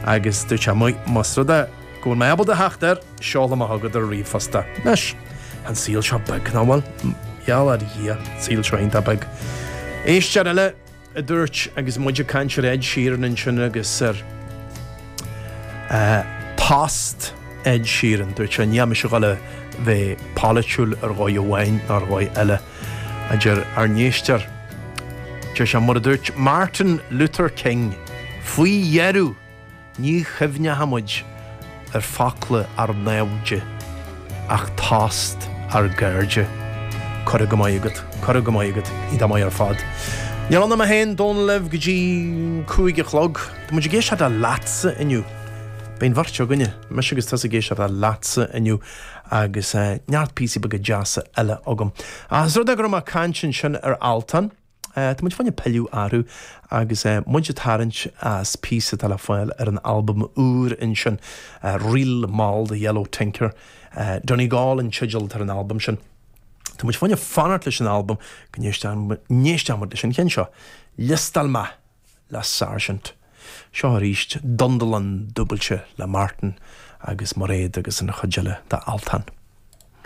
agus dúirt sé masrada go mé abal a heachtar seála agad a riomhfasta. Nes an síl seo bag náhfuil geall ar dhí síl seoint a bag. Éistear eile a dúirt agus muidir cantir Ed Sheeran in sin agus past Ed Sheeran dúirt sé níam se gáile bheith pálaitiúil ar gáid bhhain ar gáid eile a dúir ar níostear. Dúir sé mar a dúirt Martin Luther King faoi dhearú ní chimhne hamuid ar facla ar náide ach tást ar gairde cur go maigad i dá mai ar fad. Níl na hen dón leh go dtí cúige chlog, Tá muidir géis a lása inniu. Bíon bharteo gunne, me agus tá a géis a lása inniu agus neart písa bag a deasa eile agam. As rud a gur má cantin sin ar altan, Tá muid fanne peiliú áú agus muide tarint as písa tal fáil ar an album úr in sin Real Mal the Yellow Tinker. Donny Gall in Chigil tar an album sin. Tá muid fanne fanart leis an album go níostamar leis an chin seo. Listalma le Sargent. Seo a ríist Dundalan dúbailte le Martin agus Moréad agus an chudile de altan.